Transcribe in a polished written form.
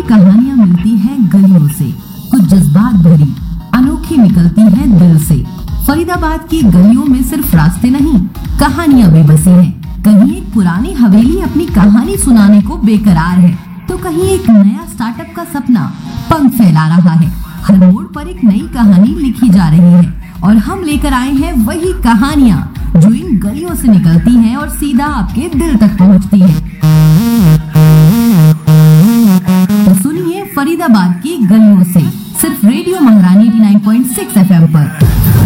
कहानियाँ मिलती हैं गलियों से, कुछ जज्बात भरी, अनोखी निकलती हैं दिल से। फरीदाबाद की गलियों में सिर्फ रास्ते नहीं, कहानियाँ भी बसी हैं। कहीं एक पुरानी हवेली अपनी कहानी सुनाने को बेकरार है, तो कहीं एक नया स्टार्टअप का सपना पंख फैला रहा है। हर मोड़ पर एक नई कहानी लिखी जा रही है और हम लेकर आए हैं वही कहानियाँ जो इन गलियों से निकलती हैं और सीधा आपके दिल तक पहुँचती है। तो सुनिए फरीदाबाद की गलियों से, सिर्फ रेडियो महारानी 89.6 FM पर।